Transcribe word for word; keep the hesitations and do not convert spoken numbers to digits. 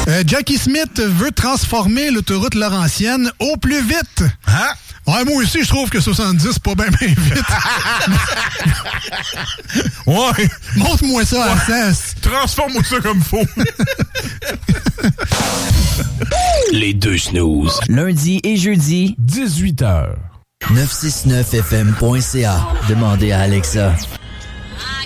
Euh, Jackie Smith veut transformer l'autoroute Laurentienne au plus vite. Hein? Ouais, moi aussi, je trouve que soixante-dix, c'est pas bien, bien vite. Ouais. Montre-moi ça à ouais. seize. Transforme-moi ça comme faut. Les deux snooze. Lundi et jeudi, dix-huit heures. neuf cent soixante-neuf F M point C A. Demandez à Alexa.